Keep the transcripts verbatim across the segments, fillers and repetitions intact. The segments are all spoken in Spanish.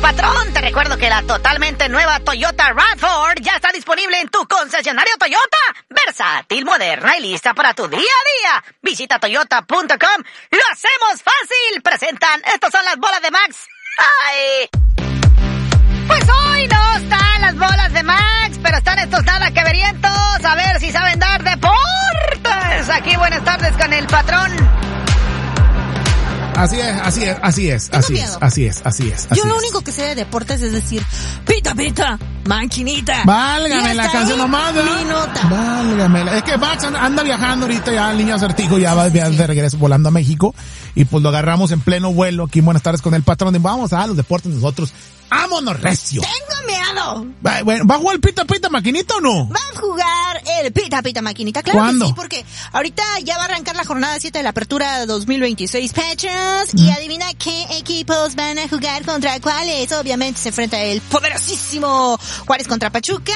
patrón. Te recuerdo que la totalmente nueva Toyota RAV cuatro ya está disponible en tu concesionario Toyota. Versátil, moderna y lista para tu día a día. Visita toyota punto com. ¡Lo hacemos fácil! Presentan, estos son las bolas de Max. ¡Ay! Pues hoy no están las bolas de Max, pero están estos nada que verientos. A ver si saben dar deportes. Aquí buenas tardes con el patrón. Así es, así es, así es, así es, así es, así es. Yo lo único que sé de deportes es decir, pita, pita, maquinita. Válgame la canción nomás, ¿eh? Mi nota. Válgame. Es que Max anda viajando ahorita ya, el niño acertijo ya va de regreso volando a México y pues lo agarramos en pleno vuelo aquí en Buenas Tardes con el patrón y vamos a los deportes nosotros. ¡Vámonos, recio! ¡Tengo miedo! Va, bueno, ¿va a jugar el pita, pita, maquinita o no? Va a jugar el pita, pita, maquinita. Claro ¿Cuándo? Que sí, porque ahorita ya va a arrancar la jornada siete de la apertura dos mil veintiséis Pechas. Mm. Y adivina qué equipos van a jugar contra cuáles. Obviamente se enfrenta el poderosísimo Juárez contra Pachuca.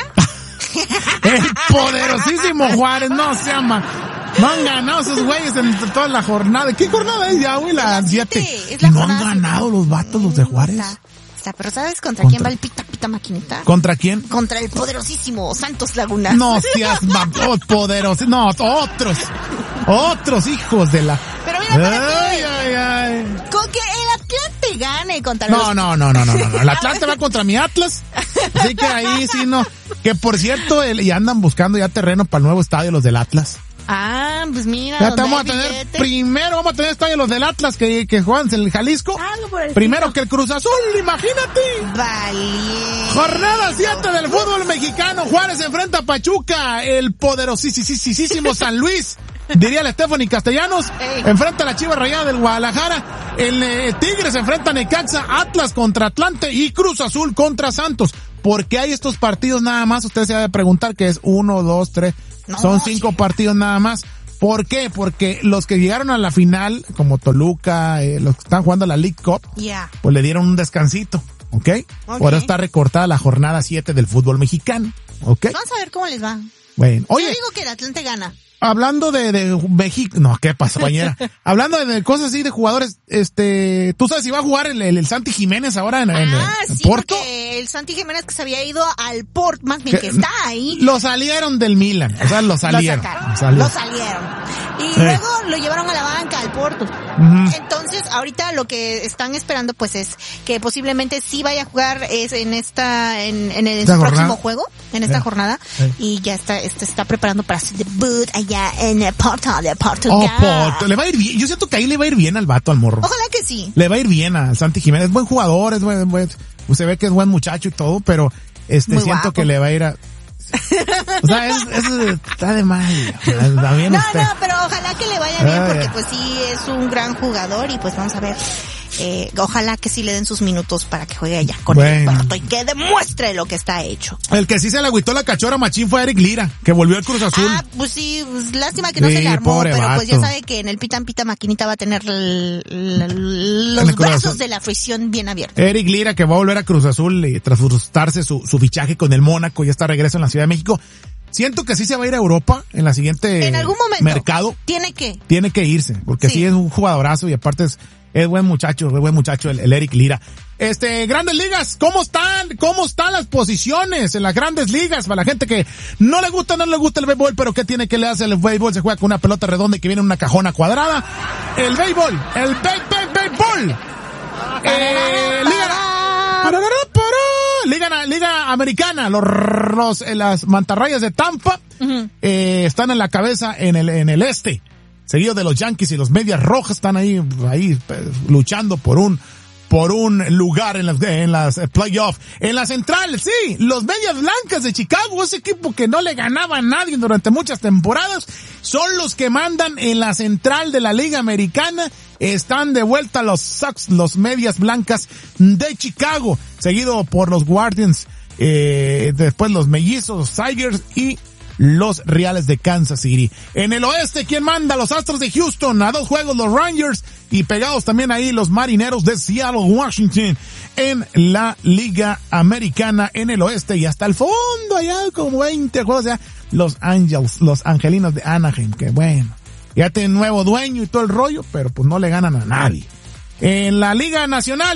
El poderosísimo Juárez, no se llama. No han ganado esos güeyes en toda la jornada. ¿Qué jornada es ya, güey? La siete. No han ganado los vatos, los de Juárez. Pero ¿sabes contra, contra quién va el pita pita maquinita? ¿Contra quién? Contra el poderosísimo Santos Laguna. No seas oh, poderosos, no, otros, otros hijos de la. Pero mira, para ay, ay, ay. Con que el Atlante gane contra no, los... no, no, no, no, no, no. El Atlante va contra mi Atlas. Así que ahí sí no. Que por cierto, el, y andan buscando ya terreno para el nuevo estadio los del Atlas. Ah, pues mira. Ya vamos a tener, billete. primero vamos a tener estadio los del Atlas que, que juegan en el Jalisco. Algo por el primero estilo. Que el Cruz Azul, imagínate. Vale. Jornada siete del fútbol mexicano. Juárez enfrenta a Pachuca. El poderosísimo San Luis, diría la Stephanie Castellanos, Ey. enfrenta a la Chivas Rayadas del Guadalajara. El eh, Tigres enfrenta a Necaxa, Atlas contra Atlante y Cruz Azul contra Santos. ¿Por qué hay estos partidos nada más? Usted se va a preguntar que es uno, dos, tres... No, son cinco sí. partidos nada más. ¿Por qué? Porque los que llegaron a la final, como Toluca, eh, los que están jugando la League Cup, yeah. pues le dieron un descansito, ¿ok? okay. Por eso está recortada la jornada siete del fútbol mexicano, ¿ok? Vamos a ver cómo les va. Bueno, oye. Yo digo que el Atlante gana. Hablando de, de México, no, ¿qué pasó, compañera? Hablando de, de cosas así, de jugadores, este, ¿tú sabes si va a jugar el, el, el Santi Jiménez ahora en, ah, en, en sí, Porto? Porque el Santi Jiménez que se había ido al Porto, más bien que, que está ahí. Lo salieron del Milan, o sea, lo salieron. Lo, lo salieron. Lo salieron. Y sí. luego lo llevaron a la banca, al Porto. Uh-huh. Entonces, ahorita lo que están esperando, pues, es que posiblemente sí vaya a jugar es en esta, en, en el próximo jornada? juego, en esta yeah. jornada. Yeah. Y ya está, está, está preparando para su debut allá en el Porto de Portugal. Oh, Porto. Le va a ir bien. Yo siento que ahí le va a ir bien al vato, al morro. Ojalá que sí. Le va a ir bien a Santi Jiménez. Es buen jugador, es buen, buen, se ve que es buen muchacho y todo, pero este Muy siento guapo. que le va a ir a... O sea, eso es, es, está de mal. Está bien no, usted. no, pero ojalá que le vaya bien, porque pues sí es un gran jugador y pues vamos a ver. Eh, ojalá que sí le den sus minutos para que juegue allá con bueno. el Porto y que demuestre lo que está hecho. El que sí se le agüitó la cachora machín fue Eric Lira, que volvió al Cruz Azul. Ah, pues sí, pues, lástima que no sí, se le armó, pero vato. pues ya sabe que en el Pitan Pita Maquinita va a tener l- l- los brazos de la afición bien abiertos. Eric Lira, que va a volver a Cruz Azul y tras frustrarse su, su fichaje con el Mónaco, ya está regreso en la Ciudad de México. Siento que sí se va a ir a Europa en la siguiente en algún momento, mercado. Tiene que. Tiene que irse, porque sí, sí es un jugadorazo y aparte es, es buen muchacho, es buen muchacho el, el Eric Lira. Este, Grandes Ligas, ¿cómo están? ¿Cómo están las posiciones en las Grandes Ligas? Para la gente que no le gusta, no le gusta el béisbol, pero ¿qué tiene que le hace el béisbol? Se juega con una pelota redonda y que viene en una cajona cuadrada. El béisbol, el bé, bé, béisbol. Eh, Liga, Liga, Liga Americana, los, los eh, las mantarrayas de Tampa uh-huh. eh, están en la cabeza en el en el este, seguido de los Yankees y los Medias Rojas están ahí ahí eh, luchando por un por un lugar en las en las eh, playoffs. En la central, sí, los Medias Blancas de Chicago, ese equipo que no le ganaba a nadie durante muchas temporadas, son los que mandan en la central de la Liga Americana. Están de vuelta los Sox, los Medias Blancas de Chicago, seguido por los Guardians, eh, después los Mellizos, los Tigers y los Reales de Kansas City. En el oeste, ¿quién manda? Los Astros de Houston, a dos juegos los Rangers y pegados también ahí los Marineros de Seattle, Washington. En la Liga Americana en el oeste y hasta el fondo, allá como veinte juegos ya, los Angels, los Angelinos de Anaheim, que bueno, ya tienen nuevo dueño y todo el rollo, pero pues no le ganan a nadie. En la Liga Nacional,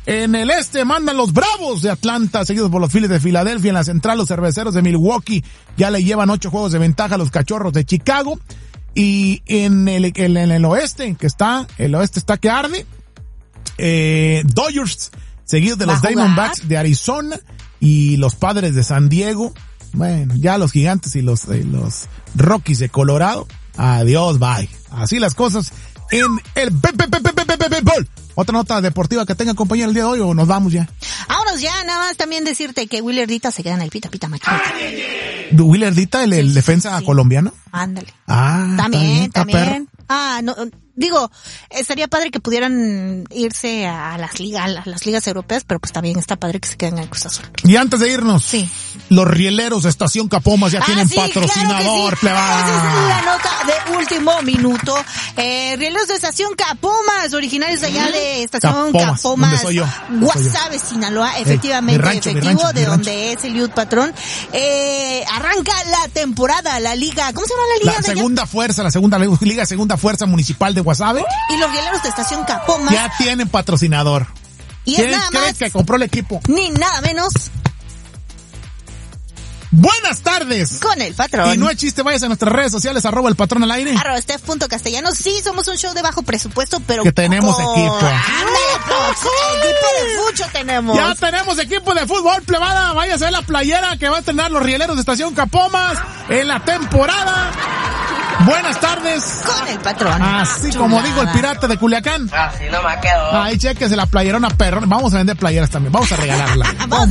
En el este mandan los Bravos de Atlanta, seguidos por los Phillies de Filadelfia. En la central, los Cerveceros de Milwaukee ya le llevan ocho juegos de ventaja a los Cachorros de Chicago. Y en el, en el oeste, que está, el oeste está que arde, eh, Dodgers, seguidos de los Diamondbacks de Arizona y los Padres de San Diego. Bueno, ya los Gigantes y los, eh, los Rockies de Colorado. Adiós, bye. Así las cosas en el béisbol. Otra nota deportiva que tenga, compañero, el día de hoy, o nos vamos ya. Vámonos ya, nada más también decirte que Willer Dita se queda en el pita pita maquinita. ¿Willer Dita, el, el sí, defensa sí. colombiano? Ándale. Ah, también, está bien, también. Ah, no, digo, estaría padre que pudieran irse a las ligas, a las ligas europeas, pero pues también está padre que se queden en el Cruz Azul. Y antes de irnos, sí. los rieleros de Estación Capomas ya ah, tienen sí, patrocinador, claro sí. Esa es la nota de último minuto. Eh, rieleros de Estación Capomas, originarios de allá de Estación Capomas, Capomas, soy yo, Guasave, Sinaloa, efectivamente, hey, rancho, efectivo, rancho, de donde es el Youth Patrón. Eh, arranca la temporada, la liga, ¿cómo se llama la liga? La de segunda allá? fuerza, la segunda liga, segunda fuerza municipal de Guasave. Y los rieleros de Estación Capomas ya tienen patrocinador. Y ¿Quién es nada crees más que compró el equipo? Ni nada menos. Buenas tardes. Con el patrón. Y no es chiste, vayas a nuestras redes sociales, arroba el patrón al aire. Arroba Steph punto castellanos. Sí, somos un show de bajo presupuesto, pero... Que tenemos con... equipo. ¡Ándale, equipo de fucho tenemos! Ya tenemos equipo de fútbol, plebada. Vaya a ser la playera que va a tener los rieleros de Estación Capomas en la temporada. Buenas tardes. Con el patrón. Así Chulada. Como digo el pirata de Culiacán. Así no me quedo. Ahí chequese la playerona perrón. Vamos a vender playeras también. Vamos a regalarla. Vamos